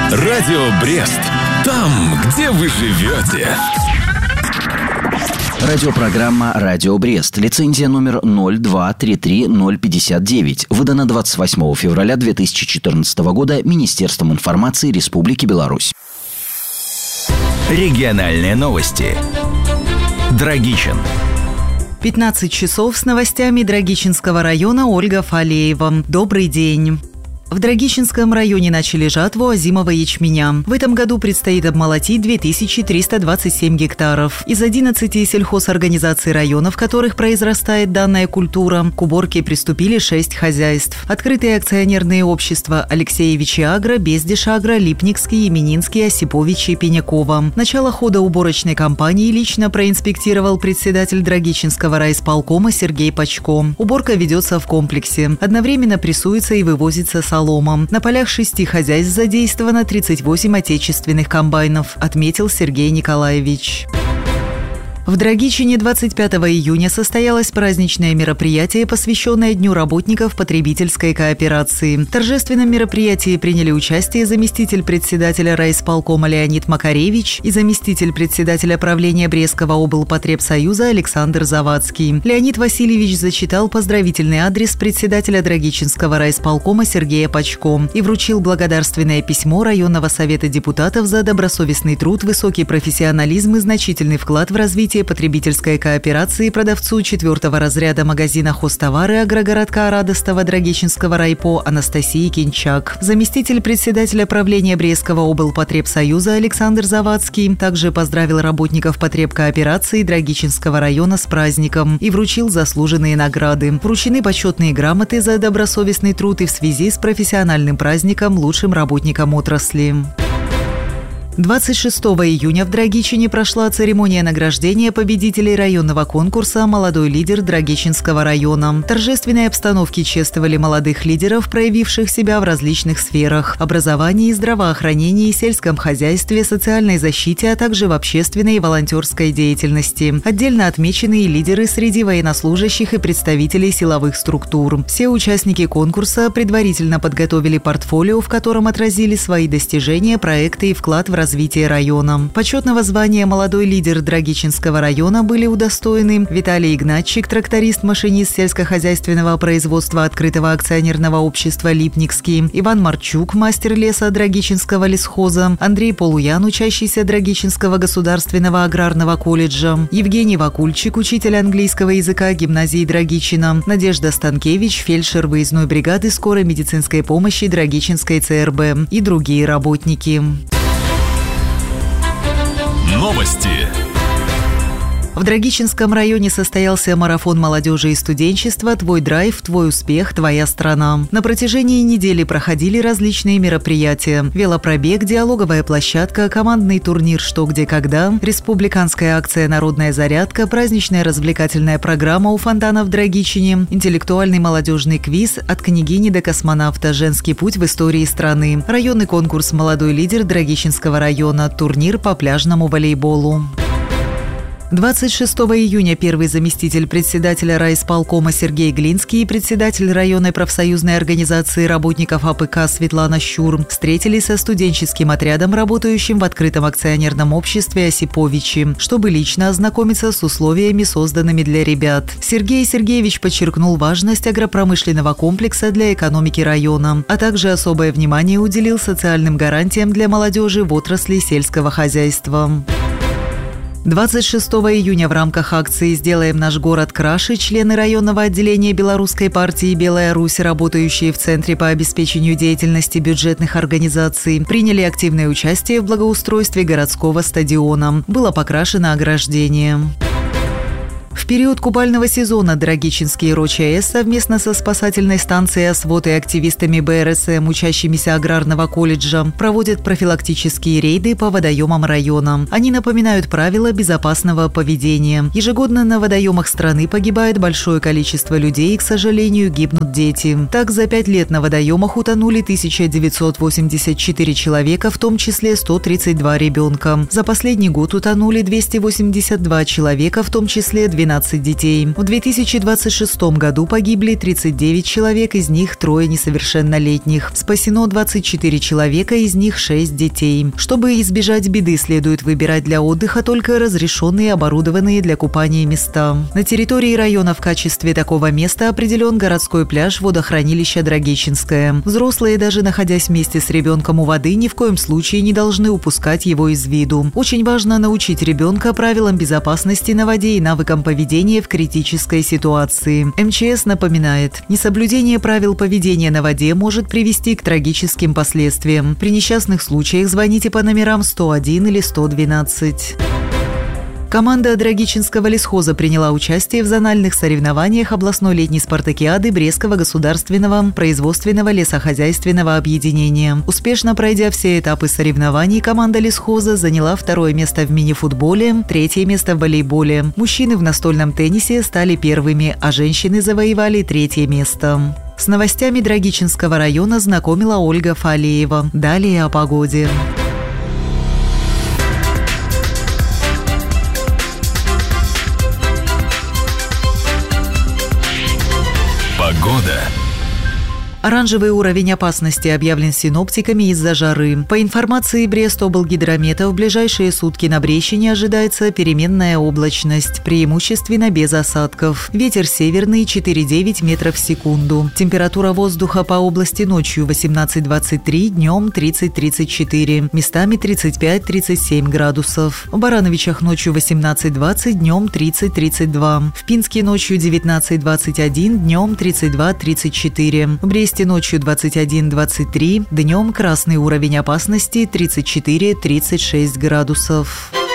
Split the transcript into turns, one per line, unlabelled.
Радио Брест. Там, где вы живете.
Радиопрограмма «Радио Брест». Лицензия номер 0233059. Выдана 28 февраля 2014 года Министерством информации Республики Беларусь.
Региональные новости. Драгичин.
15 часов с новостями Драгичинского района. Ольга Фалеева. Добрый день. В Драгичинском районе начали жатву озимого ячменя. В этом году предстоит обмолотить 2327 гектаров. Из 11 сельхозорганизаций района, в которых произрастает данная культура, к уборке приступили 6 хозяйств. Открытые акционерные общества Алексеевичи Агро, Бездиш Агро, Липникский, Именинский, Осипович и Пенякова. Начало хода уборочной кампании лично проинспектировал председатель Драгичинского райисполкома Сергей Пачко. Уборка ведется в комплексе. Одновременно прессуется и вывозится солома. На полях 6 хозяйств задействовано 38 отечественных комбайнов, отметил Сергей Николаевич. В Драгичине 25 июня состоялось праздничное мероприятие, посвященное Дню работников потребительской кооперации. В торжественном мероприятии приняли участие заместитель председателя райисполкома Леонид Макаревич и заместитель председателя правления Брестского облпотребсоюза Александр Завадский. Леонид Васильевич зачитал поздравительный адрес председателя Драгичинского райисполкома Сергея Пачко и вручил благодарственное письмо районного совета депутатов за добросовестный труд, высокий профессионализм и значительный вклад в развитие потребительской кооперации продавцу 4-го разряда магазина «Хозтовары» агрогородка Радостова Драгичинского райпо Анастасии Кинчак. Заместитель председателя правления Брестского облпотребсоюза Александр Завадский также поздравил работников потребкооперации Драгичинского района с праздником и вручил заслуженные награды. Вручены почетные грамоты за добросовестный труд и в связи с профессиональным праздником лучшим работникам отрасли. 26 июня в Драгичине прошла церемония награждения победителей районного конкурса «Молодой лидер Драгичинского района». В торжественной обстановке чествовали молодых лидеров, проявивших себя в различных сферах – образовании, здравоохранении, сельском хозяйстве, социальной защите, а также в общественной и волонтерской деятельности. Отдельно отмечены и лидеры среди военнослужащих и представителей силовых структур. Все участники конкурса предварительно подготовили портфолио, в котором отразили свои достижения, проекты и вклад в развитие района. Почетного звания «Молодой лидер Драгичинского района» были удостоены Виталий Игнатчик, тракторист-машинист сельскохозяйственного производства открытого акционерного общества «Липникский», Иван Марчук, мастер леса Драгичинского лесхоза, Андрей Полуян, учащийся Драгичинского государственного аграрного колледжа, Евгений Вакульчик, учитель английского языка гимназии Драгичина, Надежда Станкевич, фельдшер выездной бригады скорой медицинской помощи Драгичинской ЦРБ и другие работники.
Новости.
В Драгичинском районе состоялся марафон молодежи и студенчества «Твой драйв, твой успех, твоя страна». На протяжении недели проходили различные мероприятия. Велопробег, диалоговая площадка, командный турнир «Что, где, когда», республиканская акция «Народная зарядка», праздничная развлекательная программа у фонтана в Драгичине, интеллектуальный молодежный квиз «От княгини до космонавта. Женский путь в истории страны», районный конкурс «Молодой лидер Драгичинского района», турнир по пляжному волейболу. 26 июня первый заместитель председателя райисполкома Сергей Глинский и председатель районной профсоюзной организации работников АПК Светлана Щур встретились со студенческим отрядом, работающим в открытом акционерном обществе «Осиповичи», чтобы лично ознакомиться с условиями, созданными для ребят. Сергей Сергеевич подчеркнул важность агропромышленного комплекса для экономики района, а также особое внимание уделил социальным гарантиям для молодежи в отрасли сельского хозяйства. 26 июня в рамках акции «Сделаем наш город краше» члены районного отделения Белорусской партии «Белая Русь», работающие в Центре по обеспечению деятельности бюджетных организаций, приняли активное участие в благоустройстве городского стадиона. Было покрашено ограждение. В период купального сезона Драгичинский РОЧС совместно со спасательной станцией «Освод» и активистами БРСМ, учащимися аграрного колледжа, проводят профилактические рейды по водоемам района. Они напоминают правила безопасного поведения. Ежегодно на водоемах страны погибает большое количество людей и, к сожалению, гибнут дети. Так, за 5 лет на водоемах утонули 1984 человека, в том числе 132 ребенка. За последний год утонули 282 человека, в том числе 2 12 детей. В 2026 году погибли 39 человек, из них 3 несовершеннолетних. Спасено 24 человека, из них 6 детей. Чтобы избежать беды, следует выбирать для отдыха только разрешенные и оборудованные для купания места. На территории района в качестве такого места определен городской пляж водохранилища Драгичинское. Взрослые, даже находясь вместе с ребенком у воды, ни в коем случае не должны упускать его из виду. Очень важно научить ребенка правилам безопасности на воде и навыкам поведения в критической ситуации. МЧС напоминает, несоблюдение правил поведения на воде может привести к трагическим последствиям. При несчастных случаях звоните по номерам 101 или 112. Команда Драгичинского лесхоза приняла участие в зональных соревнованиях областной летней спартакиады Брестского государственного производственного лесохозяйственного объединения. Успешно пройдя все этапы соревнований, команда лесхоза заняла 2 место в мини-футболе, 3 место в волейболе. Мужчины в настольном теннисе стали первыми, а женщины завоевали 3 место. С новостями Драгичинского района знакомила Ольга Фалеева. Далее о погоде.
Погода.
Оранжевый уровень опасности объявлен синоптиками из-за жары. По информации Брестоблгидромета, в ближайшие сутки на Брещине ожидается переменная облачность, преимущественно без осадков. Ветер северный 4,9 метров в секунду. Температура воздуха по области ночью 18-23, днем 30-34, местами 35-37 градусов. В Барановичах ночью 18-20, днем 30-32. В Пинске ночью 19-21, днем 32-34. В Бресте ночью 21-23, днем красный уровень опасности 34-36 градусов.